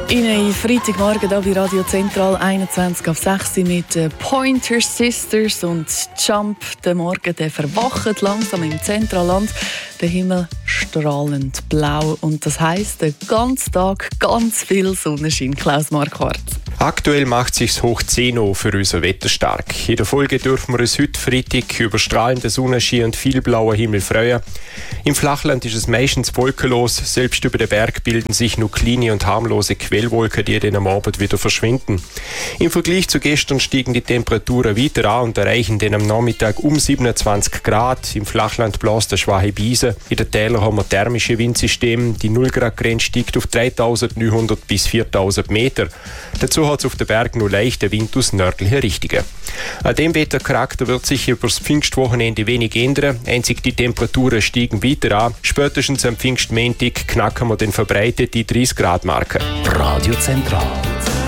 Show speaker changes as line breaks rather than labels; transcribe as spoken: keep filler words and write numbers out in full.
Ihnen Freitagmorgen hier bei Radio Zentral einundzwanzig auf sechs mit Pointer Sisters und Jump. Der Morgen der verwacht langsam im Zentralland. Der Himmel strahlend blau und das heisst, den ganzen Tag ganz viel Sonnenschein. Klaus Marquardt.
Aktuell macht sich's hoch zehn Uhr für unser Wetter stark. In der Folge dürfen wir uns heute Freitag über strahlenden Sonnenschein und viel blauer Himmel freuen. Im Flachland ist es meistens wolkenlos. Selbst über den Berg bilden sich nur kleine und harmlose Quellwolken, die dann am Abend wieder verschwinden. Im Vergleich zu gestern stiegen die Temperaturen weiter an und erreichen dann am Nachmittag um siebenundzwanzig Grad. Im Flachland bläst eine schwache Brise. In den Tälern haben wir thermische Windsysteme. Die null Grad Grenze steigt auf dreitausendneunhundert bis viertausend Meter. Dazu hat es auf den Berg nur leichter Wind aus nördlichen Richtungen. An dem Wettercharakter wird sich über das Pfingstwochenende wenig ändern. Einzig die Temperaturen steigen weiter an. Spätestens am Pfingstmontag knacken wir den verbreiteten dreißig Grad Marke.
Radio Zentral.